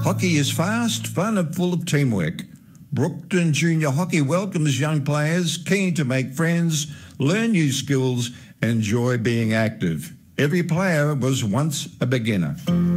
Hockey is fast, fun and full of teamwork. Brookton Junior Hockey welcomes young players keen to make friends, learn new skills and enjoy being active. Every player was once a beginner.